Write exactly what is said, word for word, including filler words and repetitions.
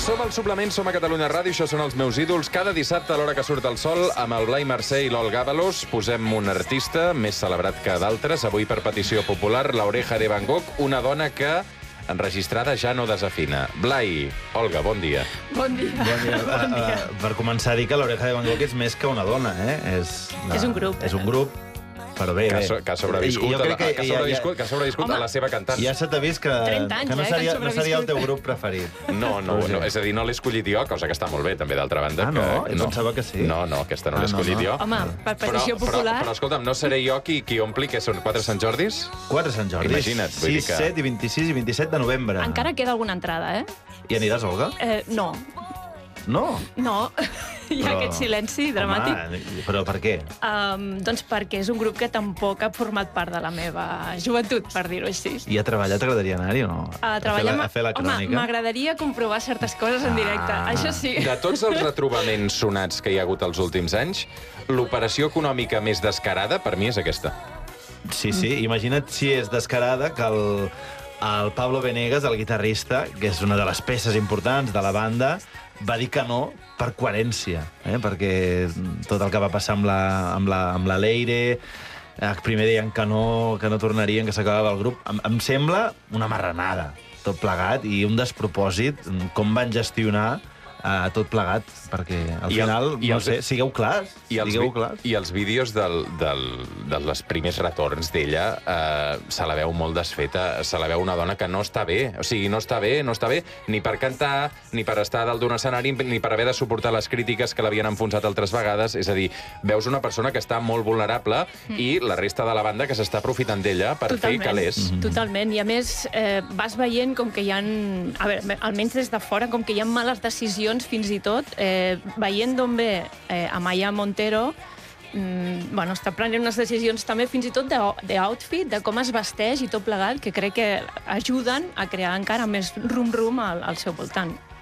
Som al Suplement, som a Catalunya Ràdio, això són els meus ídols. Cada dissabte, a l'hora que surt el sol, amb el Blai Mercè i l'Olga Ábalos, posem un artista més celebrat que d'altres. Avui, per petició popular, La Oreja de Van Gogh, una dona que, enregistrada, ja no desafina. Blai, Olga, bon dia. Bon dia. Bon dia. Bon dia. Uh, uh, per començar, a dir que l'Oreja de Van Gogh és més que una dona, eh? És, una, És un grup. És un grup, però bé, Que, bé. so, que ha sobreviscut, Jo a, la, crec que, ha ja- sobreviscut, ja- que ha sobreviscut a la seva cantant. Ja se t'ha vist que, trenta anys, que no, eh, que seria, han no seria el teu sobreviscut. grup preferit. No, no, no, és a dir, no l'he escollit jo, cosa que està molt bé, també, d'altra banda. Ah, no? Que, Jo pensava que sí. No, no, aquesta no Ah, l'he no, escollit no. jo. Home, per petició però, popular... Però, però, escolta'm, no seré jo qui, qui ompli, que són quatre Sant Jordis? Quatre Sant Jordi. Imagina't, vull dir sis, que- set i vint-i-sis i vint-i-set de novembre. Encara queda alguna entrada, eh? I aniràs, Olga? eh no, No. no. Hi ha Però- aquest silenci dramàtic. Home, però per què? Um, doncs perquè és un grup que tampoc ha format part de la meva joventut, per dir-ho així. I a treballar t'agradaria anar-hi o no? A treballar... A fer la, a fer la Home, crònica? m'agradaria comprovar certes coses en directe. Ah. Això sí. De tots els retrobaments sonats que hi ha hagut els últims anys, l'operació econòmica més descarada, per mi, és aquesta. Sí, sí, imagina't si és descarada que el, el Pablo Venegas, el guitarrista, que és una de les peces importants de la banda, va dir que no per coherència, eh? Perquè tot el que va passar amb la, amb la, amb la Leire, eh, primer deien que no, que no tornarien, que s'acabava el grup. Em, em sembla una marranada, tot plegat, i un despropòsit, com van gestionar eh, tot plegat, perquè al I el- final, i no els- sé, sigueu clars, I els, digueu vi- clars. I els vídeos del, del, de les primers retorns d'ella eh, se la veu molt desfeta, se la veu una dona que no està bé. O sigui, no està bé, no està bé ni per cantar, ni per estar dalt d'un escenari, ni per haver de suportar les crítiques que l'havien enfonsat altres vegades. És a dir, veus una persona que està molt vulnerable mm. i la resta de la banda que s'està aprofitant d'ella per Totalment. fer calés. Mhm. Totalment. I a més, eh, vas veient com que hi ha... A veure, almenys des de fora, com que hi ha males decisions fins i tot, eh, veient d'on ve eh, Amaya Montero, mm, bueno, està prenent unes decisions també fins i tot d'outfit, de com es vesteix i tot plegat, que crec que ajuden a crear encara més rum-rum al, al seu voltant.